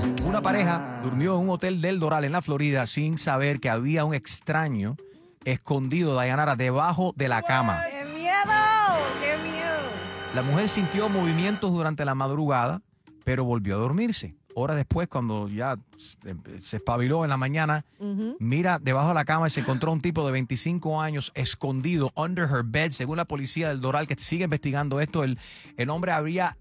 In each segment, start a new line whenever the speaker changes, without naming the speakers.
Una pareja durmió en un hotel del Doral en la Florida sin saber que había un extraño escondido, Dayanara, debajo de la cama.
¡Qué miedo! ¡Qué miedo!
La mujer sintió movimientos durante la madrugada, pero volvió a dormirse. Horas después, cuando ya se espabiló en la mañana, mira debajo de la cama y se encontró un tipo de 25 años escondido under her bed. Según la policía del Doral, que sigue investigando esto, el hombre habría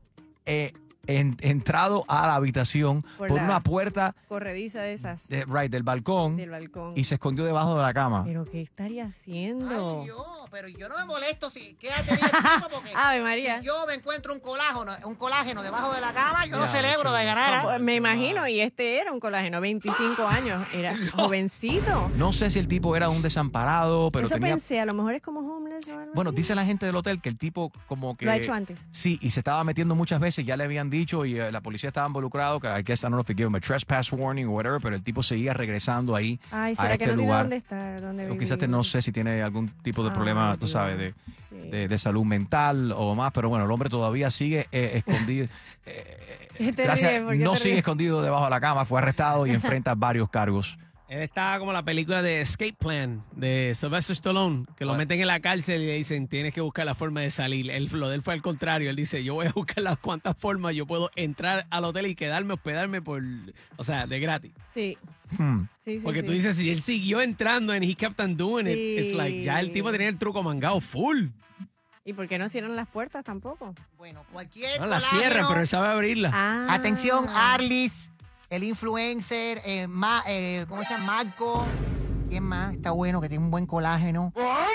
entrado a la habitación por una puerta
corrediza de esas.
del balcón.
Del balcón.
Y se escondió debajo de la cama.
¿Pero qué estaría haciendo?
Ay, pero yo no me molesto si quédate en el tipo porque
Ave María.
si yo me encuentro un colágeno debajo de la cama, yo no celebro de ganar.
Me imagino, y este era un colágeno, 25 años, era jovencito.
No sé si el tipo era un desamparado, pero
Eso
tenía...
pensé, a lo mejor es como homeless o algo
Bueno,
así.
dice la gente del hotel que el tipo como que...
Lo ha hecho antes.
Sí, y se estaba metiendo muchas veces, ya le habían dicho y la policía estaba involucrado, que I guess I don't know if they give him a trespass warning or whatever, pero el tipo seguía regresando ahí
Ay,
a
¿será
este
que no tiene
lugar.
dónde estar? ¿Dónde
O
vivir?
quizás no sé si tiene algún tipo de problema, tú
Dios.
sabes,
Sí.
de salud mental o más, pero bueno, el hombre todavía sigue escondido. Gracias, no sigue escondido debajo de la cama, fue arrestado y enfrenta varios cargos.
Él está como la película de Escape Plan de Sylvester Stallone, que lo meten en la cárcel y le dicen, tienes que buscar la forma de salir. Lo de él fue al contrario. Él dice, yo voy a buscar las cuantas formas yo puedo entrar al hotel y quedarme, hospedarme de gratis.
Sí. Sí,
Porque
sí.
tú dices, si él siguió entrando and he kept on doing it,
Sí.
it's like, ya el tipo tenía el truco mangado full.
¿Y por qué no cierran las puertas tampoco?
Bueno, cualquier
No, la
colágeno.
cierran, pero él sabe abrirla.
Ah.
Atención, Arlis, el influencer, ¿cómo se llama? Marco. ¿Quién más? Está bueno, que tiene un buen colágeno.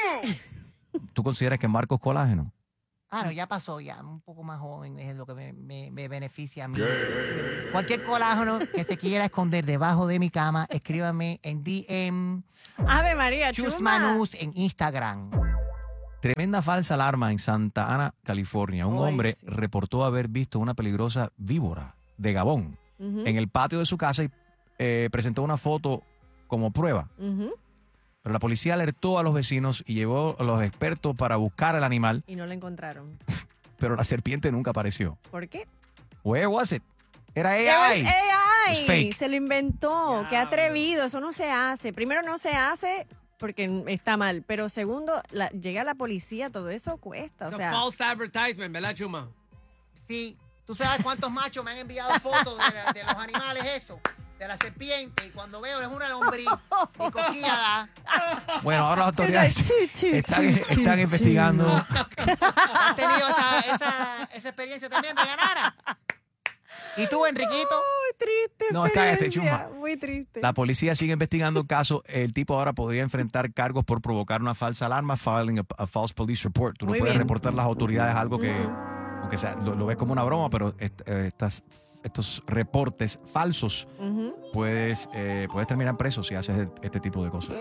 ¿Tú consideras que Marcos colágeno?
Ah, no, ya pasó, ya. Un poco más joven es lo que me beneficia a mí. Cualquier colágeno que te quiera esconder debajo de mi cama, escríbame en DM.
Ave María,
Chus
chuma.
Manus en Instagram.
Tremenda falsa alarma en Santa Ana, California. Un
Ay,
hombre
sí.
reportó haber visto una peligrosa víbora de Gabón en el patio de su casa y presentó una foto como prueba. Pero la policía alertó a los vecinos y llevó a los expertos para buscar al animal,
Y no lo encontraron.
pero la serpiente nunca apareció.
¿Por qué?
Where was it? Era
It
AI.
was AI.
It's fake.
Se lo inventó. Qué atrevido. Eso no se hace. Primero, no se hace porque está mal. Pero segundo, llega la policía. Todo eso cuesta. O sea,
false advertisement, ¿verdad, Chuma?
Sí, ¿tú sabes cuántos machos me han enviado fotos de los animales eso? De la serpiente, y cuando veo es una lombriz y coquillada.
Bueno, ahora las autoridades están
¿Has
investigando.
tenido esa experiencia también de ganar? ¿Y tú, Enriquito?
muy triste.
No, cállate,
experiencia,
chuma.
Muy triste.
La policía sigue investigando el caso. El tipo ahora podría enfrentar cargos por provocar una falsa alarma, filing a false police report. Tú no
Muy
puedes
bien.
reportar a las autoridades algo que, aunque sea, lo ves como una broma, pero estos reportes falsos puedes terminar preso si haces este tipo de cosas.